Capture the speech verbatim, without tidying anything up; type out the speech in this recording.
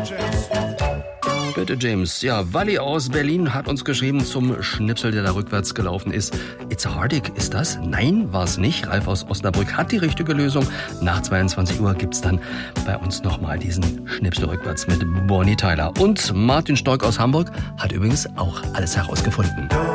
Bitte, James. Ja, Wally aus Berlin hat uns geschrieben zum Schnipsel, der da rückwärts gelaufen ist. It's a Heartache, ist das? Nein, war es nicht. Ralf aus Osnabrück hat die richtige Lösung. Nach zweiundzwanzig Uhr gibt's dann bei uns nochmal diesen Schnipsel rückwärts mit Bonnie Tyler. Und Martin Stork aus Hamburg hat übrigens auch alles herausgefunden.